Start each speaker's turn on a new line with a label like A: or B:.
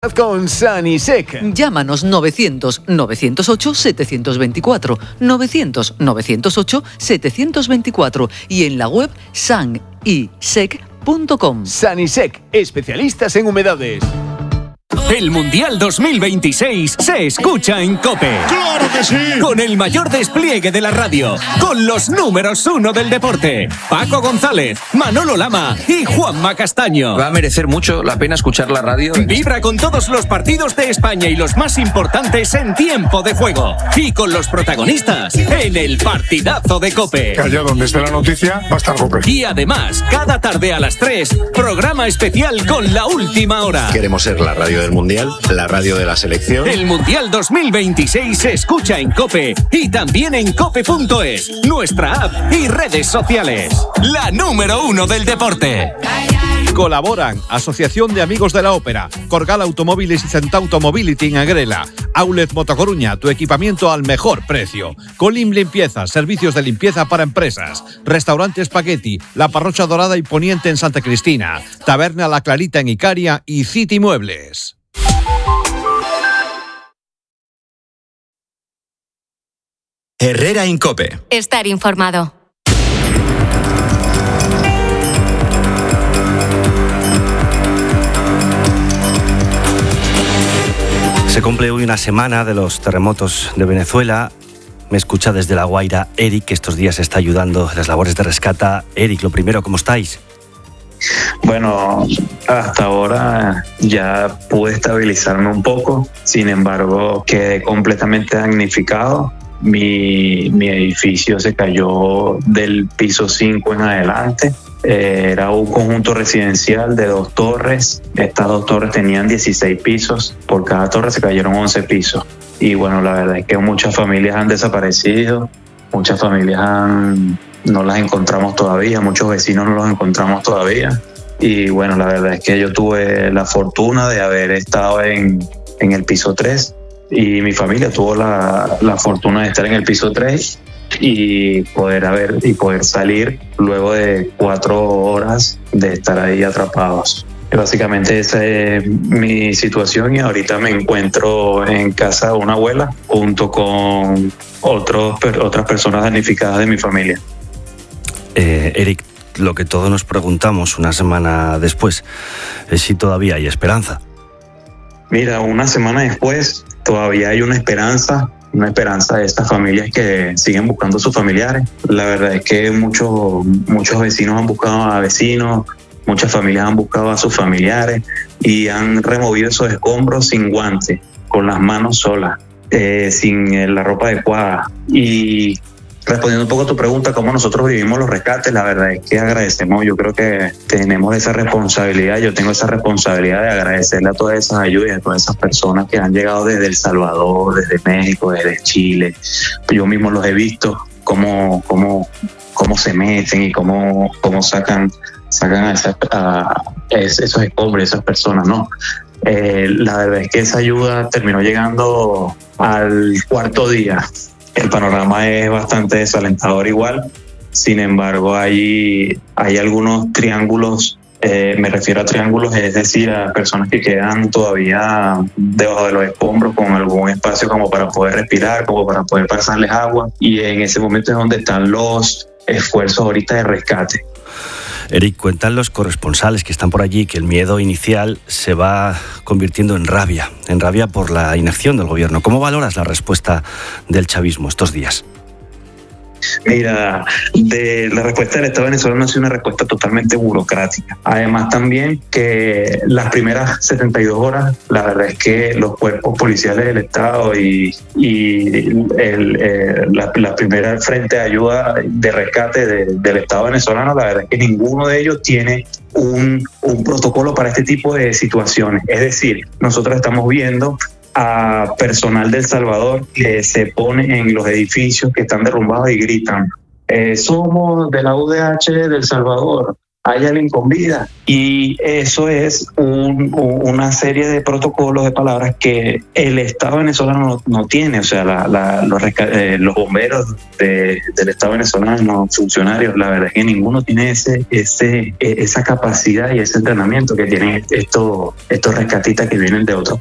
A: Con Sanisec.
B: Llámanos 900-908-724, 900-908-724 y en la web sanisec.com.
A: Sanisec, especialistas en humedades.
C: El Mundial 2026 se escucha en COPE.
D: ¡Claro que sí!
C: Con el mayor despliegue de la radio, con los números 1 del deporte, Paco González, Manolo Lama y Juanma Castaño.
E: Va a merecer mucho la pena escuchar la radio.
C: Vibra con todos los partidos de España y los más importantes en tiempo de juego. Y con los protagonistas en el partidazo de COPE.
D: Que allá donde esté la noticia va a estar COPE.
C: Y además, cada tarde a las 3, programa especial con la última hora.
F: Queremos ser la radio del Mundial, la radio de la selección.
C: El Mundial 2026 se escucha en COPE y también en cope.es, nuestra app y redes sociales. La número 1 del deporte.
G: Colaboran Asociación de Amigos de la Ópera, Corgal Automóviles y Centauto Mobility en Agrela, Outlet Motocoruña, tu equipamiento al mejor precio, Colim Limpieza, servicios de limpieza para empresas, Restaurante Spaghetti, La Parrocha Dorada y Poniente en Santa Cristina, Taberna La Clarita en Icaria y City Muebles.
H: Herrera en COPE.
I: Estar informado.
J: Se cumple hoy una semana de los terremotos de Venezuela. Me escucha desde La Guaira Eric, que estos días está ayudando en las labores de rescate. Eric, lo primero, ¿cómo estáis?
K: Bueno, hasta ahora ya pude estabilizarme un poco, sin embargo quedé completamente damnificado. Mi edificio se cayó del piso 5 en adelante. Era un conjunto residencial de 2 torres. Estas 2 torres tenían 16 pisos. Por cada torre se cayeron 11 pisos. Y bueno, la verdad es que muchas familias han desaparecido. Muchas familias no las encontramos todavía. Muchos vecinos no los encontramos todavía. Y bueno, la verdad es que yo tuve la fortuna de haber estado en el piso 3. Y mi familia tuvo la fortuna de estar en el piso 3 y poder salir luego de 4 horas de estar ahí atrapados. Y básicamente esa es mi situación y ahorita me encuentro en casa de una abuela junto con otras personas damnificadas de mi familia.
J: Eric, lo que todos nos preguntamos una semana después es si todavía hay esperanza.
K: Mira, una semana después todavía hay una esperanza de estas familias que siguen buscando a sus familiares. La verdad es que muchos vecinos han buscado a vecinos, muchas familias han buscado a sus familiares y han removido esos escombros sin guantes, con las manos solas, sin la ropa adecuada. Y respondiendo un poco a tu pregunta, cómo nosotros vivimos los rescates, la verdad es que agradecemos, yo creo que tenemos esa responsabilidad, yo tengo esa responsabilidad de agradecerle a todas esas ayudas, a todas esas personas que han llegado desde El Salvador, desde México, desde Chile. Yo mismo los he visto, cómo se meten y cómo sacan a esos escombros, esas personas, ¿no? La verdad es que esa ayuda terminó llegando al 4.º día. El panorama es bastante desalentador igual, sin embargo hay algunos triángulos, me refiero a triángulos, es decir, a personas que quedan todavía debajo de los escombros con algún espacio como para poder respirar, como para poder pasarles agua, y en ese momento es donde están los esfuerzos ahorita de rescate.
J: Eric, cuentan los corresponsales que están por allí que el miedo inicial se va convirtiendo en rabia por la inacción del gobierno. ¿Cómo valoras la respuesta del chavismo estos días?
K: Mira, la respuesta del Estado venezolano ha sido una respuesta totalmente burocrática. Además también que las primeras 72 horas, la verdad es que los cuerpos policiales del Estado y la primera frente de ayuda de rescate del Estado venezolano, la verdad es que ninguno de ellos tiene un protocolo para este tipo de situaciones. Es decir, nosotros estamos viendo a personal de El Salvador que se pone en los edificios que están derrumbados y gritan: somos de la UDH de El Salvador, hay alguien con vida. Y eso es una serie de protocolos, de palabras que el Estado venezolano no tiene. O sea, los bomberos del Estado venezolano, funcionarios, la verdad es que ninguno tiene esa capacidad y ese entrenamiento que tienen estos rescatistas que vienen de otros